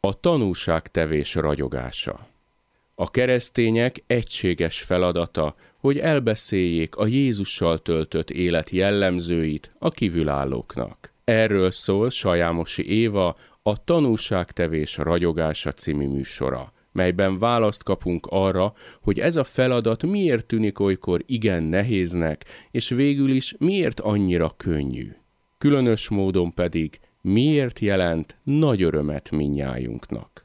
A tanúságtevés ragyogása. A keresztények egységes feladata, hogy elbeszéljék a Jézussal töltött élet jellemzőit a kívülállóknak. Erről szól Sajámosi Éva a Tanúságtevés ragyogása című műsora, melyben választ kapunk arra, hogy ez a feladat miért tűnik olykor igen nehéznek, és végül is miért annyira könnyű. Különös módon pedig miért jelent nagy örömet mindnyájunknak.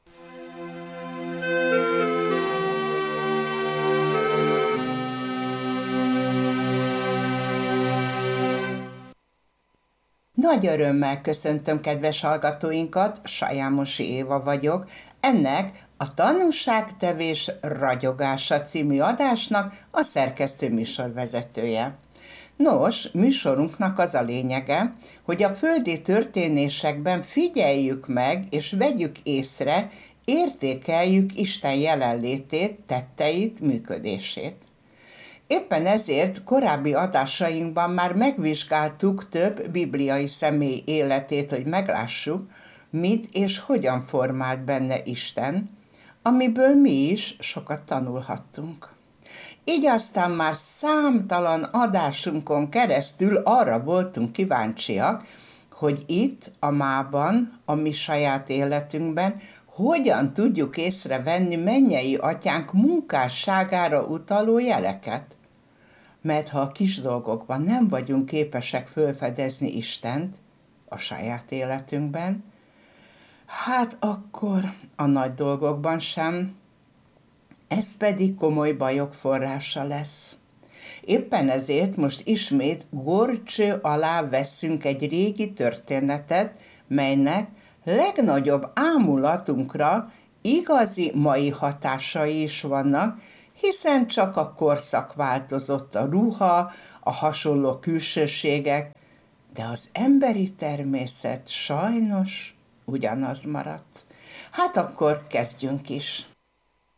Nagy örömmel köszöntöm kedves hallgatóinkat, Sajámosi Éva vagyok, ennek a Tanúságtevés ragyogása című adásnak a szerkesztő műsorvezetője. Nos, műsorunknak az a lényege, hogy a földi történésekben figyeljük meg és vegyük észre, értékeljük Isten jelenlétét, tetteit, működését. Éppen ezért korábbi adásainkban már megvizsgáltuk több bibliai személy életét, hogy meglássuk, mit és hogyan formált benne Isten, amiből mi is sokat tanulhattunk. Így aztán már számtalan adásunkon keresztül arra voltunk kíváncsiak, hogy itt, a mában, a mi saját életünkben hogyan tudjuk észrevenni mennyei atyánk munkásságára utaló jeleket. Mert ha a kis dolgokban nem vagyunk képesek felfedezni Istent a saját életünkben, hát akkor a nagy dolgokban sem, ez pedig komoly bajok forrása lesz. Éppen ezért most ismét górcső alá veszünk egy régi történetet, melynek legnagyobb ámulatunkra igazi mai hatásai is vannak, hiszen csak a korszak változott, a ruha, a hasonló külsőségek, de az emberi természet sajnos ugyanaz maradt. Hát akkor kezdjünk is.